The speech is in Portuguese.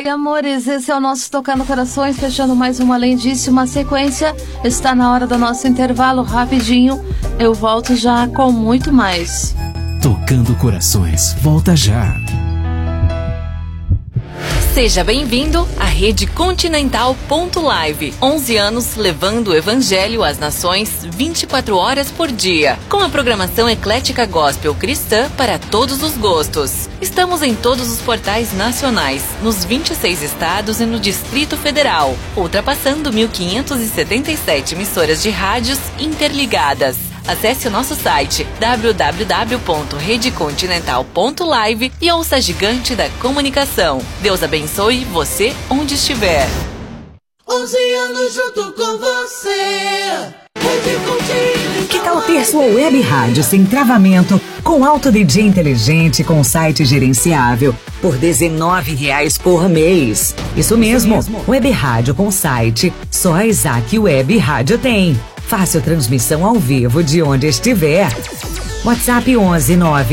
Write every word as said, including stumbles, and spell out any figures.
amores, esse é o nosso Tocando Corações, fechando mais uma lindíssima sequência. Está na hora do nosso intervalo, rapidinho. Eu volto já com muito mais. Tocando Corações, volta já. Seja bem-vindo à Rede Continental ponto live. onze anos levando o Evangelho às nações vinte e quatro horas por dia. Com a programação eclética gospel cristã para todos os gostos. Estamos em todos os portais nacionais, nos vinte e seis estados e no Distrito Federal, ultrapassando mil quinhentas e setenta e sete emissoras de rádios interligadas. Acesse o nosso site w w w ponto rede continental ponto live e ouça a gigante da comunicação. Deus abençoe você onde estiver. onze anos junto com você. Rede Continental. Que tal ter sua web rádio sem travamento, com alto D J inteligente, com site gerenciável, por dezenove reais por mês? Isso mesmo, Isso mesmo. Web rádio com site, só a Isaac Web Rádio tem. Fácil transmissão ao vivo de onde estiver. WhatsApp onze nove